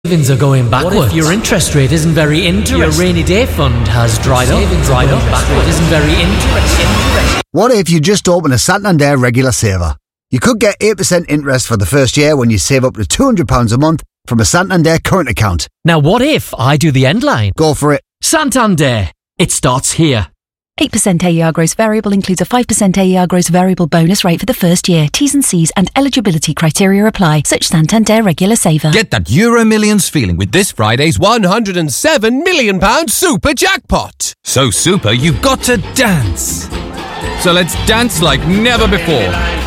Savings are going backwards. What if your interest rate isn't very interesting? Your rainy day fund has dried up. Backward isn't very interesting. What if you just open a Santander regular saver? You could get 8% interest for the first year when you save up to £200 a month from a Santander current account. Now what if I do the end line? Go for it. Santander. It starts here. 8% AER gross variable includes a 5% AER gross variable bonus rate for the first year. T's and C's and eligibility criteria apply. Such Santander regular saver. Get that Euro Millions feeling with this Friday's £107 million super jackpot. So super, you've got to dance. So let's dance like never before.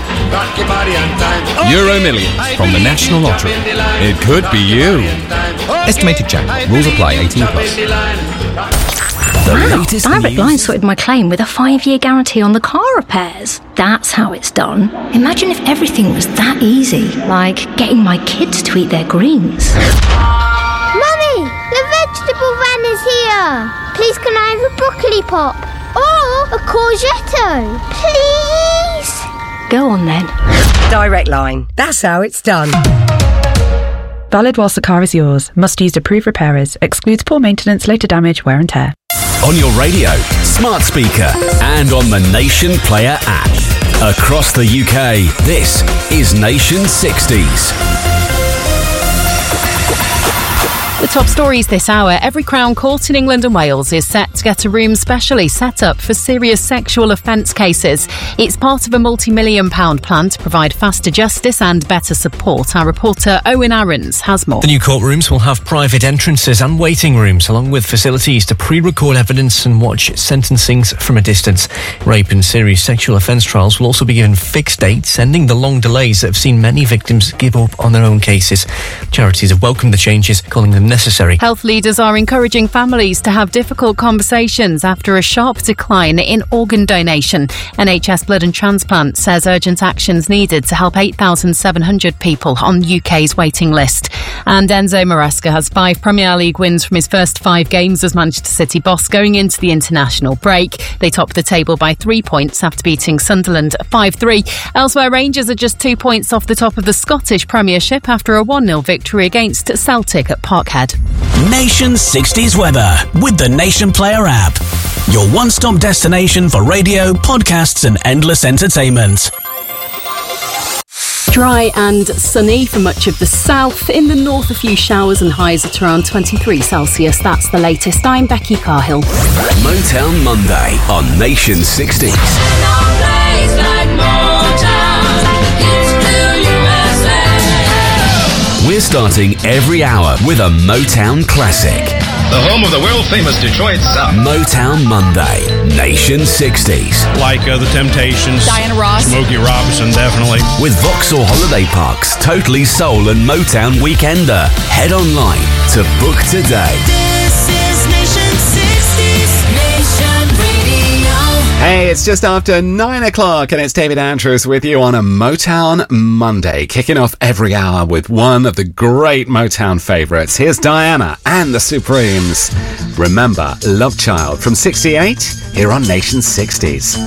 Euro Millions from the National Lottery. It could be you. Estimated jackpot. Rules apply. 18+. Wow, Direct Line sorted my claim with a 5-year guarantee on the car repairs. That's how it's done. Imagine if everything was that easy, like getting my kids to eat their greens. Mummy, the vegetable van is here. Please can I have a broccoli pop? Or a courgette? Please? Go on then. Direct Line. That's how it's done. Valid whilst the car is yours. Must use approved repairers. Excludes poor maintenance, later damage, wear and tear. On your radio, smart speaker, and on the Nation Player app. Across the UK, this is Nation 60s. The top stories this hour. Every Crown Court in England and Wales is set to get a room specially set up for serious sexual offence cases. It's part of a multi-million-pound plan to provide faster justice and better support. Our reporter Owen Aarons has more. The new courtrooms will have private entrances and waiting rooms, along with facilities to pre-record evidence and watch sentencings from a distance. Rape and serious sexual offence trials will also be given fixed dates, ending the long delays that have seen many victims give up on their own cases. Charities have welcomed the changes, calling them necessary. Health leaders are encouraging families to have difficult conversations after a sharp decline in organ donation. NHS Blood and Transplant says urgent actions needed to help 8,700 people on UK's waiting list. And Enzo Maresca has 5 Premier League wins from his first 5 games as Manchester City boss going into the international break. They topped the table by 3 points after beating Sunderland 5-3. Elsewhere, Rangers are just 2 points off the top of the Scottish Premiership after a 1-0 victory against Celtic at Parkhead. Nation 60s weather with the Nation Player app. Your one-stop destination for radio, podcasts and endless entertainment. Dry and sunny for much of the south. In the north, a few showers and highs at around 23 Celsius. That's the latest. I'm Becky Carhill. Motown Monday on Nation 60s. We're starting every hour with a Motown classic. The home of the world-famous Detroit Sound. Motown Monday, Nation 60s. Like The Temptations. Diana Ross. Smokey Robinson, definitely. With Vauxhall Holiday Park's Totally Soul and Motown Weekender. Head online to book today. This is Nation 60s, Nation Radio. Hey, it's just after 9 o'clock and it's David Andrews with you on a Motown Monday, kicking off every hour with one of the great Motown favourites. Here's Diana and the Supremes. Remember Love Child from 68 here on Nation 60s.